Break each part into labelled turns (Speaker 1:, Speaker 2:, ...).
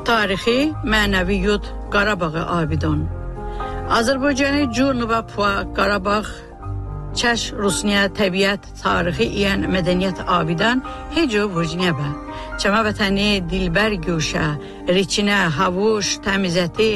Speaker 1: Tarixi, mənəvi yurd Qarabağı Abidon. Azərbaycanı Cürn və Pua Qarabağ Çəş Rusniya təbiət tarixi iyən mədəniyyət abidan hecə vücnəbə. Çəmə vətəni dilbər güşə, riçinə, havuş, təmizəti,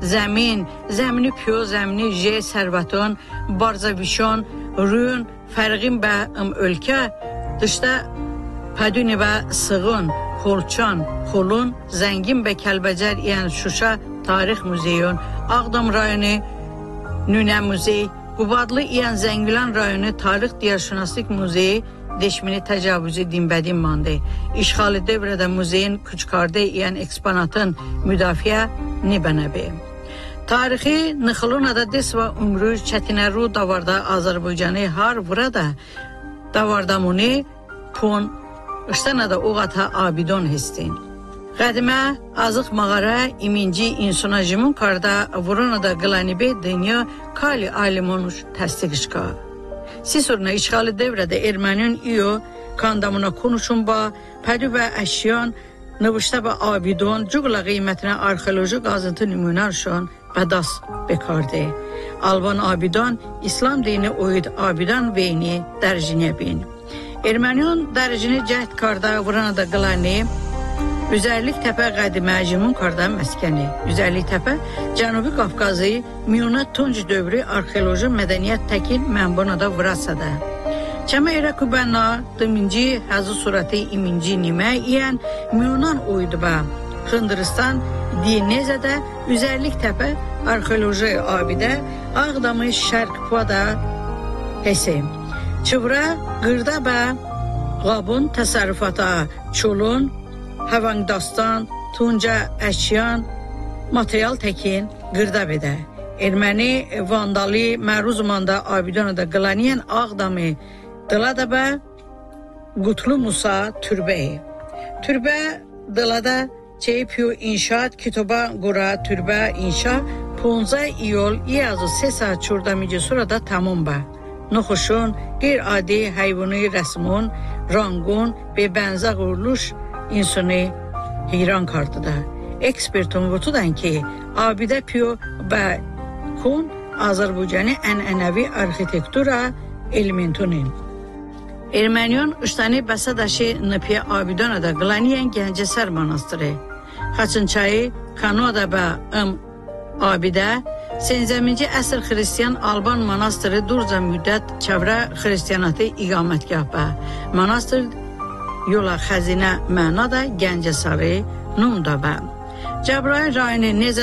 Speaker 1: zəmini pyo, zəmini jə sərvətun, barzavişon, rün, fərqin bə ölkə, dışda pədünü və sığın, xolçan, xolun, zəngin bə Kəlbəcər iyən Şuşa tarix muzeyon, Ağdam rayonu Nünə muzey, Qubadlı iyən Zəngilan rayonu tarix diyarşünaslıq muzeyi deşmini təcavüzü dinbədim mandı. İşğali devrədə muzeyin küçkardə iyən eksponatın müdafiə nibənəbi. Tarixi Nıxılunada desva umru çətinəru davarda Azərbaycanı har burada davardamuni pun ıştanada oğata abidon histin. Qədimə azıq mağara iminci insonajımın karda vuranada qılanibe dünya kali alimonuz təsdiqişka. Sisurna işğali devrədə Ermənin iyo kandamına konuşun ba, pədü və əşyan nıvışda və abidon cüqla qiymətinə arxeoloji qazıntı nümunarşan və das bekardı. Alban abidon İslam dini oyud abidan veyni dərcinə bin. Ermənin dərcini cəhd karda vuranada qılani Üzərlik təpə qədimə Jimun karda məskəni. Üzərlik təpə Cənubi Qafqazı Miyuna Tunc dövrü arxeoloji mədəniyyət təkin mənbunada vırasada. Çəmə ilə Kubənna dıminci həzı surəti iminci nimə iyən Miyunan uydu bə. Hındıristan Dinezədə Üzərlik təpə arxeoloji abidə Ağdamı Şərq Puada Hesim. Çıvra qırda bə Qabun təsərrüfata Çolun Havangdastan, Tunca, Əşyan, material təkin qırda bedə. Erməni vandali məruzumanda abidonada qılaniyən Ağdamı dılada bə Qutlu Musa türbəyi. Türbə dılada çeypiyo inşaat kitoba qura türbə inşa 15 iyul iyazı 3 saat çurdamici surada tamam bə. Nuxuşun, qeyri-adi heyvani rəsmun, rangun və bənzə quruluş insani heyran kartıda. Ekspertun vutudan ki, abidə piyo və kun Azərbaycanı ənənəvi arxitektura elementunin. Erməniyon ıştani bəsadaşı nıpiyə abidonada qılaniyən Gəncəsər manastırı. Xaçınçayı Kanoada və abidə 80-ci əsr xristiyan Alban manastırı durca müddət çəvrə xristiyanatı iqamətgah bə. Manastır yola xəzinə mənada Gəncəsarı Numda bə. Cəbrayıl rayonu